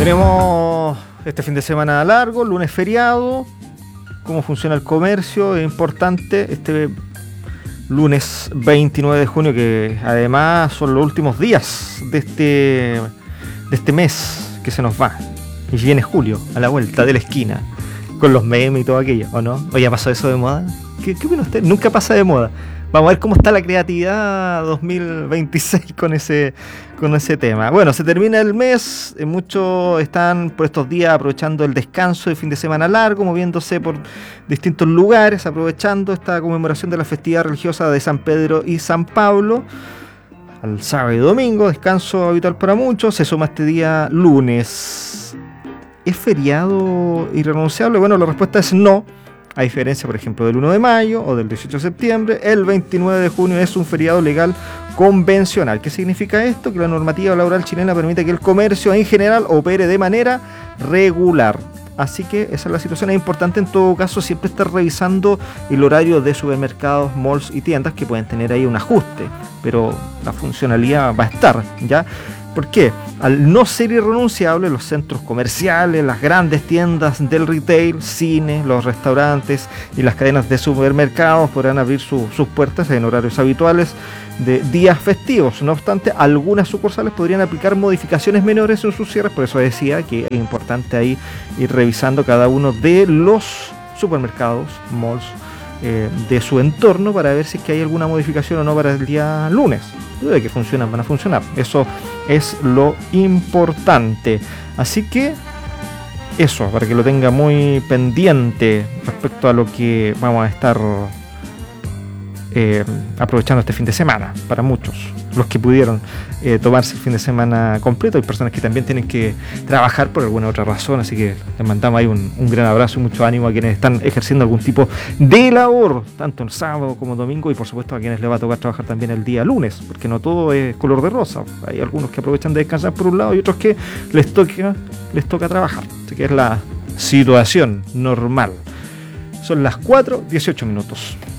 Tenemos este fin de semana largo, lunes feriado. Cómo funciona el comercio es importante. Este lunes 29 de junio, que además son los últimos días de este mes que se nos va. Y viene julio, a la vuelta de la esquina, con los memes y todo aquello, ¿o no? ¿O ya pasó eso de moda? ¿Qué opina usted? Nunca pasa de moda. Vamos a ver cómo está la creatividad 2026 con ese tema. Bueno, se termina el mes, muchos están por estos días aprovechando el descanso de fin de semana largo, moviéndose por distintos lugares, aprovechando esta conmemoración de la festividad religiosa de San Pedro y San Pablo. Al sábado y domingo, descanso habitual para muchos, se suma este día lunes. ¿Es feriado irrenunciable? Bueno, la respuesta es no. A diferencia, por ejemplo, del 1 de mayo o del 18 de septiembre, el 29 de junio es un feriado legal convencional. ¿Qué significa esto? Que la normativa laboral chilena permite que el comercio en general opere de manera regular. Así que esa es la situación. Es importante en todo caso siempre estar revisando el horario de supermercados, malls y tiendas, que pueden tener ahí un ajuste, pero la funcionalidad va a estar, ¿ya? ¿Por qué? Al no ser irrenunciable, los centros comerciales, las grandes tiendas del retail, cines, los restaurantes y las cadenas de supermercados podrán abrir sus puertas en horarios habituales de días festivos. No obstante, algunas sucursales podrían aplicar modificaciones menores en sus cierres. Por eso decía que es importante ahí ir revisando cada uno de los supermercados, malls, de su entorno, para ver si es que hay alguna modificación o no para el día lunes. De que funcionan, van a funcionar. Eso es lo importante. Así que eso, para que lo tenga muy pendiente respecto a lo que vamos a estar aprovechando este fin de semana. Para muchos, los que pudieron tomarse el fin de semana completo. Hay personas que también tienen que trabajar por alguna otra razón, así que les mandamos ahí un gran abrazo y mucho ánimo a quienes están ejerciendo algún tipo de labor, tanto el sábado como domingo, y por supuesto a quienes les va a tocar trabajar también el día lunes, porque no todo es color de rosa. Hay algunos que aprovechan de descansar por un lado y otros que les toca trabajar. Así que es la situación normal. Son las 4:18 minutos.